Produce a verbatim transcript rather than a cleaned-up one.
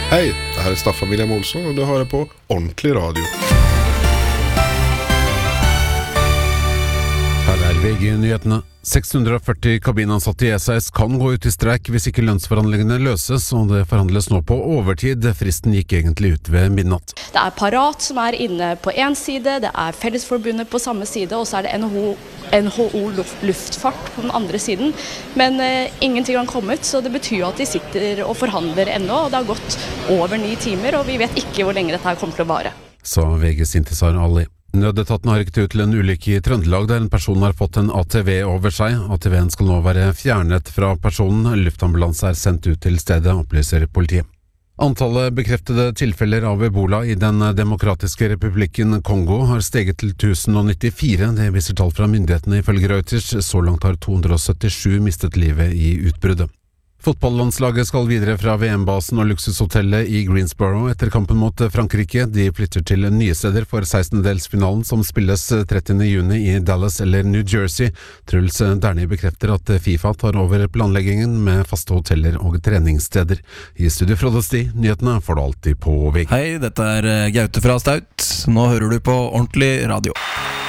Hej, det här är Staffan William Olsson och du hör på Ordentlig Radio. Her er V G-nyhetene. seks hundre og førti kabinansatte i S A S kan gå ut i streik hvis ikke lønnsforhandlingene løses, og det forhandles nå på overtid. Fristen gikk egentlig ut ved midnatt. Det er Parat som er inne på en side, det er Fellesforbundet på samme side, og så er det N H O, N H O Luftfart på den andre siden. Men eh, ingenting har kommet, så det betyr jo at de sitter og forhandler ennå, og det har gått over ni timer, og vi vet ikke hvor lenge dette her kommer til å vare. Sa V G's Intisar Ali. Nødetaten har rykket ut til en ulykke i Trøndelag der en person har fått en A T V over seg. A T V-en skal nå være fjernet fra personen. Luftambulanse er sendt ut til stedet, opplyser politiet. Antallet bekreftede tilfeller av Ebola i den demokratiske republikken Kongo har steget til tusen og nittifire. Det viser tall fra myndighetene ifølge Reuters. Så langt har to hundre og syttisju mistet livet i utbruddet. Fotballandslaget skal videre fra V M-basen og luksushotellet i Greensboro etter kampen mot Frankrike. De flytter til nye steder for sekstendedelsfinalen som spilles trettiende juni i Dallas eller New Jersey. Truls Derni bekrefter at FIFA tar over planleggingen med faste hoteller og treningssteder. I studio Frode Sti, nyhetene får du alltid på V G. Hei, dette er Gaute fra Staut. Nå hører du på Ordentlig Radio.